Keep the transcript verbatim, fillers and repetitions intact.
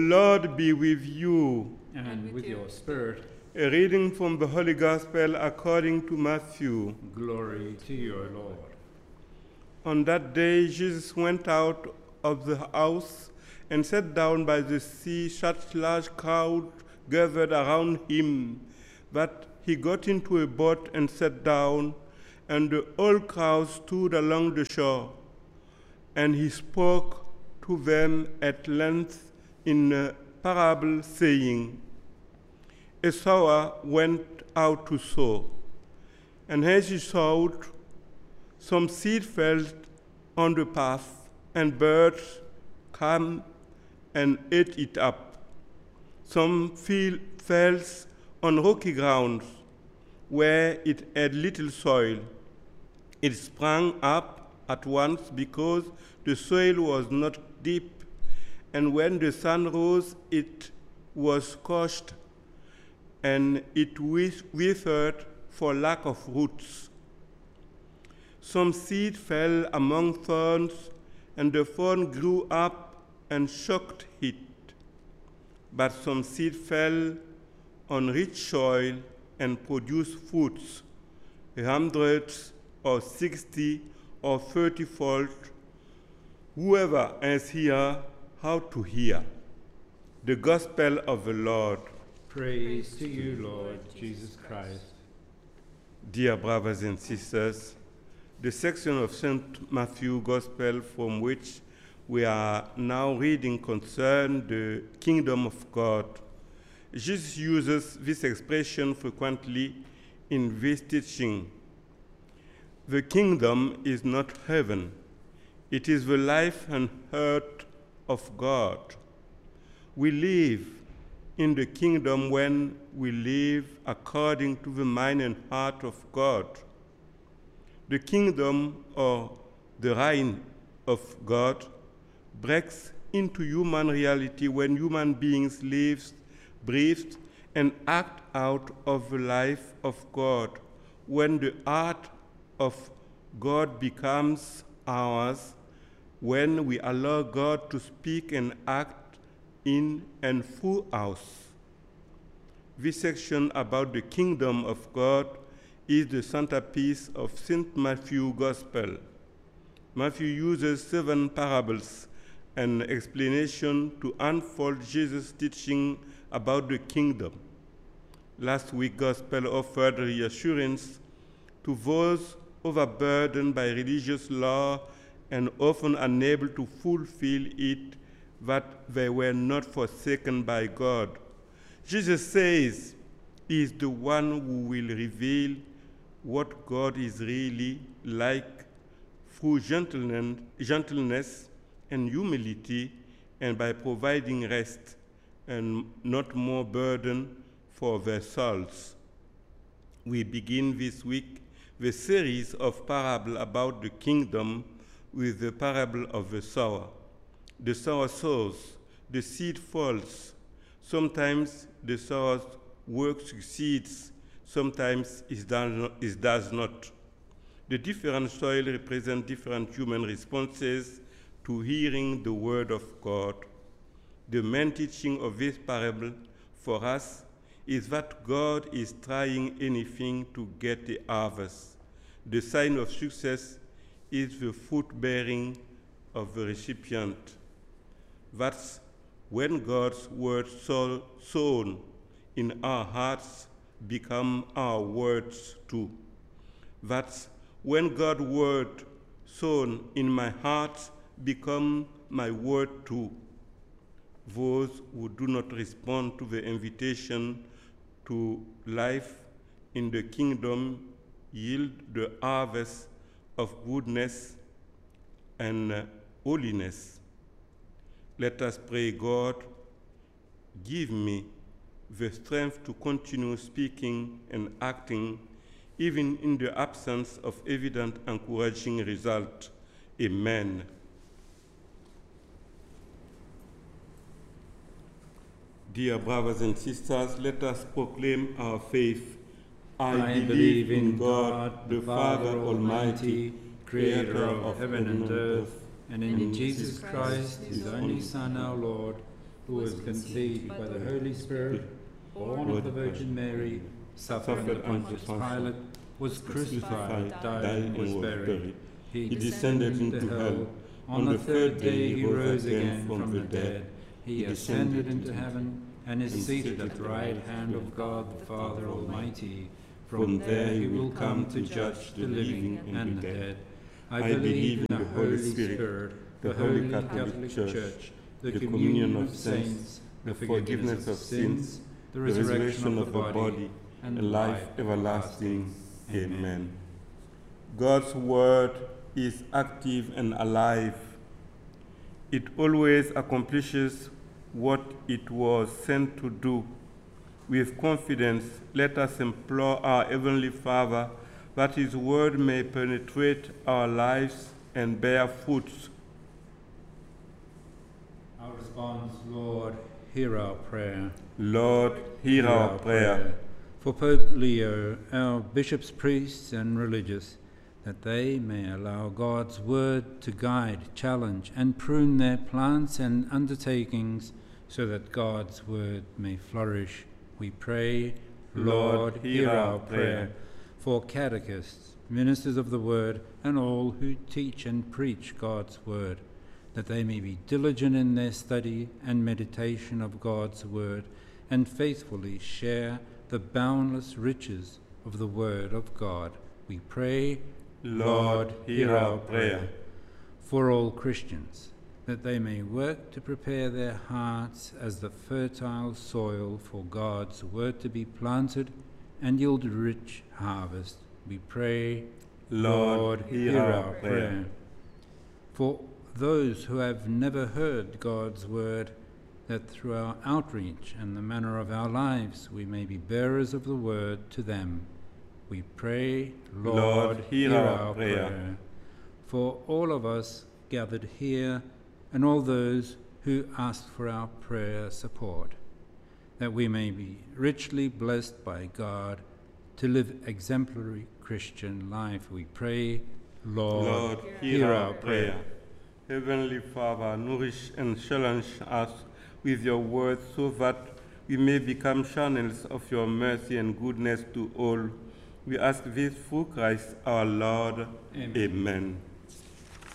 Lord be with you. And, and with your spirit. A reading from the Holy Gospel according to Matthew. Glory to you, O Lord. On that day Jesus went out of the house and sat down by the sea. Such large crowd gathered around him that he got into a boat and sat down, and the whole crowd stood along the shore. And he spoke to them at length in a parable, saying, A sower went out to sow, and as he sowed, some seed fell on the path, and birds came and ate it up. Some fell on rocky ground, where it had little soil. It sprang up at once because the soil was not deep, and when the sun rose, it was scorched, and it withered for lack of roots. Some seed fell among thorns, and the thorn grew up and choked it. But some seed fell on rich soil and produced fruits, a hundred or sixty or thirty-fold. Whoever has ear, how to hear. The Gospel of the Lord. Praise to you, Lord Jesus Christ. Dear brothers and sisters, the section of Saint Matthew Gospel from which we are now reading concerns the kingdom of God. Jesus uses this expression frequently in this teaching. The kingdom is not heaven. It is the life and heart of God. We live in the kingdom when we live according to the mind and heart of God. The kingdom, or the reign of God, breaks into human reality when human beings live, breathe, and act out of the life of God, when the heart of God becomes ours, when we allow God to speak and act in and through us. This section about the kingdom of God is the centerpiece of Saint Matthew's Gospel. Matthew uses seven parables and explanation to unfold Jesus' teaching about the kingdom. Last week's Gospel offered reassurance to those overburdened by religious law and often unable to fulfill it, that they were not forsaken by God. Jesus says he is the one who will reveal what God is really like through gentleness and humility, and by providing rest and not more burden for their souls. We begin this week the series of parables about the kingdom with the parable of the sower. The sower sows, the seed falls. Sometimes the sower's work succeeds, sometimes it does not. The different soil represent different human responses to hearing the word of God. The main teaching of this parable for us is that God is trying anything to get a harvest. The sign of success is the fruit-bearing of the recipient. That's when God's word sow, sown in our hearts become our words too. That's when God's word sown in my heart become my word too. Those who do not respond to the invitation to life in the kingdom yield the harvest of goodness and uh, holiness. Let us pray, God, give me the strength to continue speaking and acting, even in the absence of evident encouraging result. Amen. Dear brothers and sisters, let us proclaim our faith. I, I believe in God, the Father Almighty, creator of heaven and earth, and in Jesus Christ, his only Son, our Lord, who was conceived by the Holy Spirit, born of the Virgin Mary, suffered under Pontius Pilate, was crucified, died, and was buried. He descended into hell. On the third day he rose again from the dead. He ascended into heaven and is seated at the right hand of God the Father Almighty. From there he will come to judge the living and the dead. I believe in the Holy Spirit, the Holy Catholic Church, the communion of saints, the forgiveness of sins, the resurrection of the body, and life everlasting. Amen. God's word is active and alive. It always accomplishes what it was sent to do. With confidence, let us implore our Heavenly Father that His word may penetrate our lives and bear fruits. Our response, Lord, hear our prayer. Lord, hear, hear our, our prayer. prayer. For Pope Leo, our bishops, priests, and religious, that they may allow God's word to guide, challenge, and prune their plants and undertakings, so that God's word may flourish. We pray, Lord, Lord hear, hear our prayer. prayer. For catechists, ministers of the word, and all who teach and preach God's word, that they may be diligent in their study and meditation of God's word, and faithfully share the boundless riches of the word of God. We pray, Lord, hear our prayer. For all Christians, that they may work to prepare their hearts as the fertile soil for God's word to be planted and yield a rich harvest. We pray, Lord, hear, hear our prayer. prayer. For those who have never heard God's word, that through our outreach and the manner of our lives we may be bearers of the word to them. We pray, Lord, Lord hear, hear our, our prayer. prayer. For all of us gathered here, and all those who ask for our prayer support, that we may be richly blessed by God to live exemplary Christian life. We pray, Lord, Lord hear, hear our prayer. prayer. Heavenly Father, nourish and challenge us with your word, so that we may become channels of your mercy and goodness to all. We ask this through Christ our Lord. Amen. Amen.